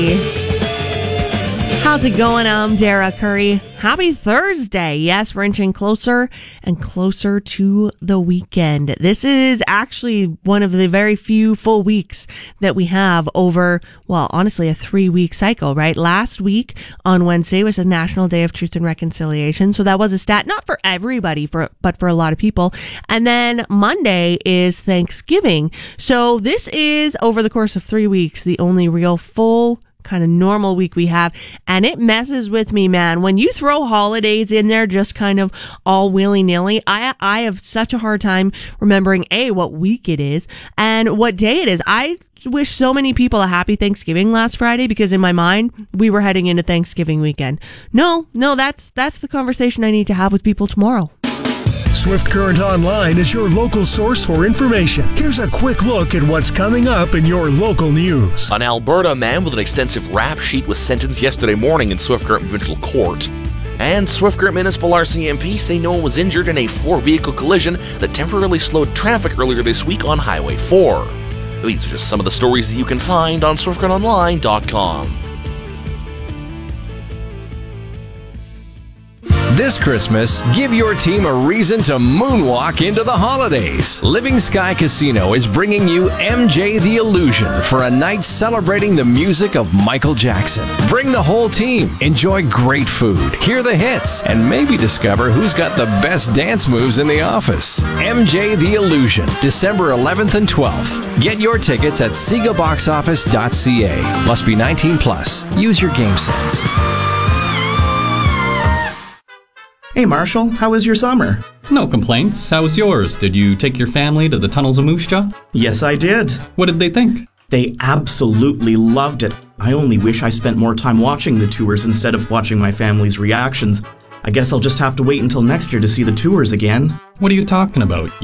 How's it going? I'm Dara Curry. Happy Thursday. Yes, we're inching closer and closer to the weekend. This is actually one of the very few full weeks that we have over, well, honestly, a 3-week cycle, right? Last week on Wednesday was a National Day of Truth and Reconciliation. So that was a stat, not for everybody, but for a lot of people. And then Monday is Thanksgiving. So this is, over the course of 3 weeks, the only real full kind of normal week we have, and it messes with me, man. When you throw holidays in there just kind of all willy-nilly, I have such a hard time remembering what week it is and what day it is. I wish so many people a happy Thanksgiving last Friday, because in my mind we were heading into Thanksgiving weekend. No, that's the conversation I need to have with people tomorrow. Swift Current Online is your local source for information. Here's a quick look at what's coming up in your local news. An Alberta man with an extensive rap sheet was sentenced yesterday morning in Swift Current Provincial Court. And Swift Current Municipal RCMP say no one was injured in a 4-vehicle collision that temporarily slowed traffic earlier this week on Highway 4. These are just some of the stories that you can find on SwiftCurrentOnline.com. This Christmas, give your team a reason to moonwalk into the holidays. Living Sky Casino is bringing you MJ the Illusion for a night celebrating the music of Michael Jackson. Bring the whole team, enjoy great food, hear the hits, and maybe discover who's got the best dance moves in the office. MJ the Illusion, December 11th and 12th. Get your tickets at SegaBoxOffice.ca. Must be 19 plus. Use your game sense. Hey Marshall, how was your summer? No complaints. How was yours? Did you take your family to the Tunnels of Moose Jaw? Yes, I did. What did they think? They absolutely loved it. I only wish I spent more time watching the tours instead of watching my family's reactions. I guess I'll just have to wait until next year to see the tours again. What are you talking about?